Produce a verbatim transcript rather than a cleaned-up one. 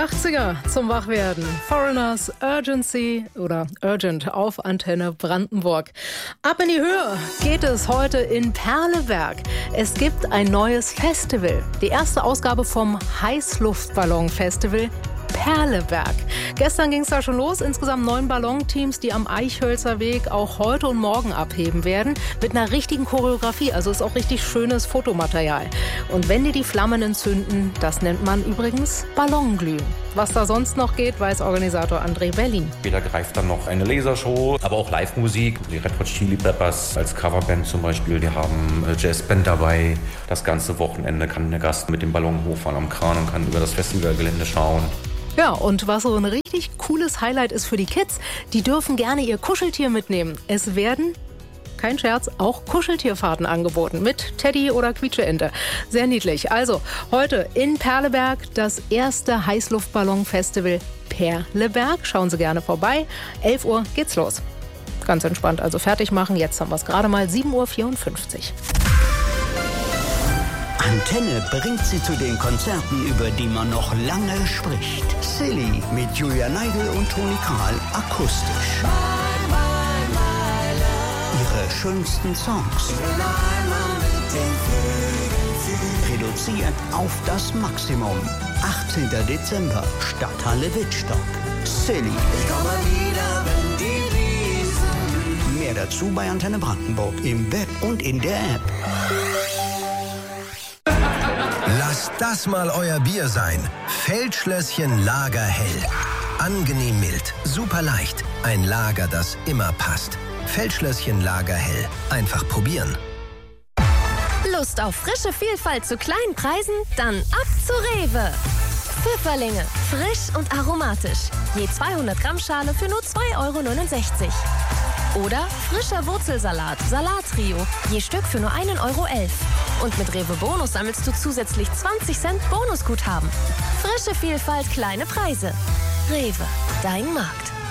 achtziger zum Wachwerden. Foreigners, Urgency oder Urgent auf Antenne Brandenburg. Ab in die Höhe geht es heute in Perleberg. Es gibt ein neues Festival. Die erste Ausgabe vom Heißluftballon-Festival Perleberg. Gestern ging es da schon los. Insgesamt neun Ballonteams, die am Eichhölzer Weg auch heute und morgen abheben werden. Mit einer richtigen Choreografie. Also ist auch richtig schönes Fotomaterial. Und wenn die die Flammen entzünden, das nennt man übrigens Ballonglühen. Was da sonst noch geht, weiß Organisator André Berlin. Später greift dann noch eine Lasershow, aber auch Live-Musik. Die Red Hot Chili Peppers als Coverband zum Beispiel, die haben Jazzband dabei. Das ganze Wochenende kann der Gast mit dem Ballon hochfahren am Kran und kann über das Festivalgelände schauen. Ja, und was so ein richtig cooles Highlight ist für die Kids, die dürfen gerne ihr Kuscheltier mitnehmen. Es werden, kein Scherz, auch Kuscheltierfahrten angeboten mit Teddy oder Quietscheente. Sehr niedlich. Also heute in Perleberg das erste Heißluftballon-Festival Perleberg. Schauen Sie gerne vorbei. elf Uhr geht's los. Ganz entspannt, also fertig machen. Jetzt haben wir es gerade mal sieben Uhr vierundfünfzig. Antenne bringt Sie zu den Konzerten, über die man noch lange spricht. Silly mit Julia Neigel und Toni Kral akustisch. Ihre schönsten Songs. Reduziert auf das Maximum. achtzehnter Dezember, Stadthalle Wittstock. Silly. Ich komme wieder, wenn die Wiesen. Mehr dazu bei Antenne Brandenburg im Web und in der App. Lasst das mal euer Bier sein. Feldschlösschen Lagerhell. Angenehm mild, super leicht. Ein Lager, das immer passt. Feldschlösschen Lagerhell. Einfach probieren. Lust auf frische Vielfalt zu kleinen Preisen? Dann ab zu Rewe. Pfifferlinge, frisch und aromatisch. Je zweihundert Gramm Schale für nur zwei Euro neunundsechzig. Oder frischer Wurzelsalat, Salattrio, je Stück für nur ein Euro elf. Und mit Rewe Bonus sammelst du zusätzlich zwanzig Cent Bonusguthaben. Frische Vielfalt, kleine Preise. Rewe, dein Markt.